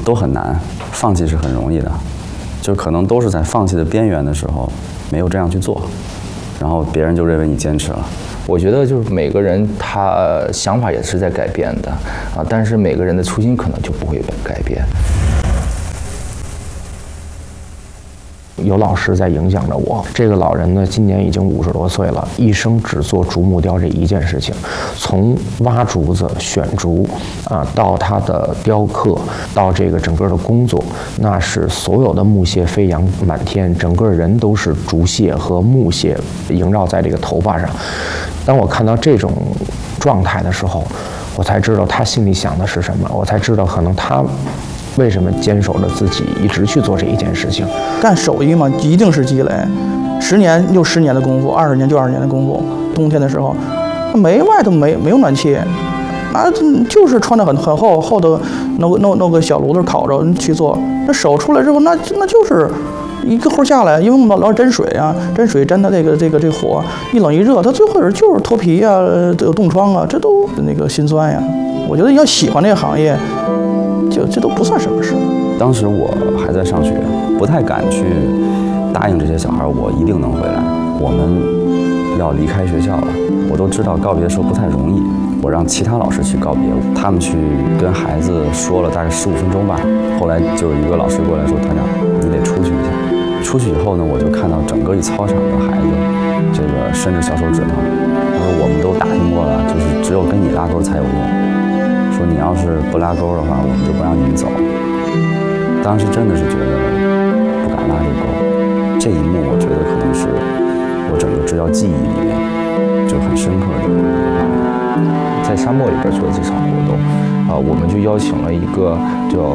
都很难，放弃是很容易的，就可能都是在放弃的边缘的时候没有这样去做，然后别人就认为你坚持了。 我觉得就是每个人他想法也是在改变的啊，但是每个人的初心可能就不会改变。有老师在影响着我。这个老人呢，今年已经50多岁了，一生只做竹木雕这一件事情，从挖竹子、选竹啊，到他的雕刻，到这个整个的工作，那是所有的木屑飞扬满天，整个人都是竹屑和木屑萦绕在这个头发上。当我看到这种状态的时候，我才知道他心里想的是什么，我才知道可能他为什么坚守着自己一直去做这一件事情。 干手艺嘛，一定是积累，10年就10年的功夫，20年就20年的功夫。冬天的时候，门外头没有暖气，啊，就是穿得很厚的弄个小炉子烤着去做。那手出来之后，那就是一个活下来，因为我们老沾水啊，沾水沾它这个火，一冷一热，它最后就是脱皮啊，有冻疮啊，这都那个心酸呀。我觉得要喜欢这个行业，这都不算什么事。 当时我还在上学，不太敢去答应这些小孩，我一定能回来。我们要离开学校了，我都知道告别的时候不太容易。我让其他老师去告别，他们去跟孩子说了大概15分钟吧。后来就有一个老师过来说：“团长，你得出去一下。”出去以后呢，我就看到整个一操场的孩子，这个伸着小手指头，他说：“我们都打听过了，就是只有跟你拉钩才有用。说你要是不拉钩的话，我们就不让你们走。”当时真的是觉得不敢拉这钩，这一幕我觉得可能是我整个支教记忆里面就很深刻的一个画面。在沙漠里边做这场活动，我们就邀请了一个叫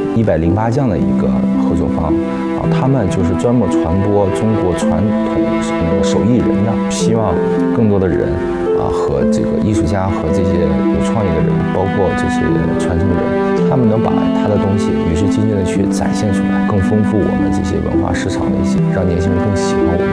108匠的一个合作方，他们就是专门传播中国传统那个手艺人的，希望更多的人和这个艺术家和这些有创意的人，包括这些传承人，他们能把他的东西与时俱进的去展现出来，更丰富我们这些文化市场的一些，让年轻人更喜欢我们。